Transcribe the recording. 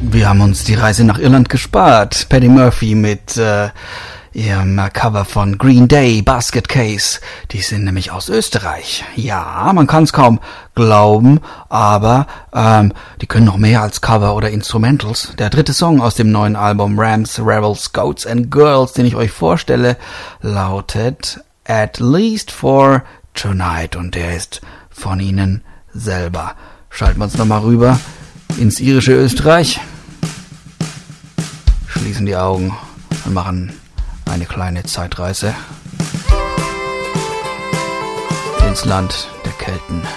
Wir haben uns die Reise nach Irland gespart. Paddy Murphy mit ihrem Cover von Green Day, Basket Case. Die sind nämlich aus Österreich. Ja, man kann es kaum glauben, aber die können noch mehr als Cover oder Instrumentals. Der dritte Song aus dem neuen Album Rams, Rebels, Goats and Girls, den ich euch vorstelle, lautet At Least for Tonight und der ist von ihnen selber. Schalten wir uns nochmal rüber ins irische Österreich, schließen die Augen und machen eine kleine Zeitreise ins Land der Kelten.